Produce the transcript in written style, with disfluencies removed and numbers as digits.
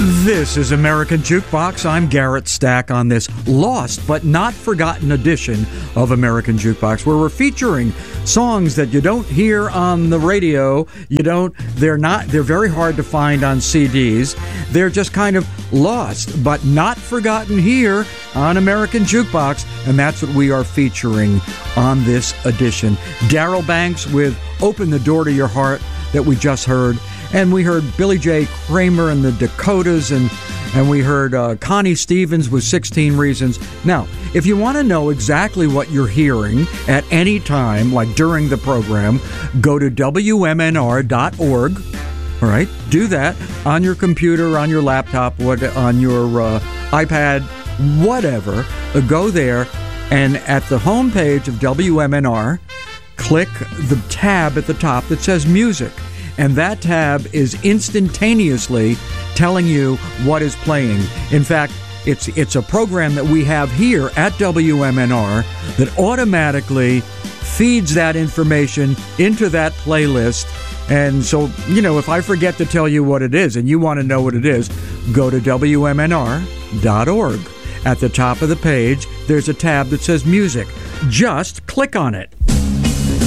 This is American Jukebox. I'm Garrett Stack on this lost but not forgotten edition of American Jukebox, where we're featuring songs that you don't hear on the radio. They're very hard to find on CDs. They're just kind of lost but not forgotten here on American Jukebox, and that's what we are featuring on this edition. Daryl Banks with Open the Door to Your Heart that we just heard. And we heard Billy J. Kramer and the Dakotas, and we heard Connie Stevens with 16 Reasons. Now, if you want to know exactly what you're hearing at any time, like during the program, go to WMNR.org. All right, do that on your computer, on your laptop, on your iPad, whatever. Go there, and at the homepage of WMNR, click the tab at the top that says Music. And that tab is instantaneously telling you what is playing. In fact, it's a program that we have here at WMNR that automatically feeds that information into that playlist. And so, if I forget to tell you what it is and you want to know what it is, go to WMNR.org. At the top of the page, there's a tab that says Music. Just click on it.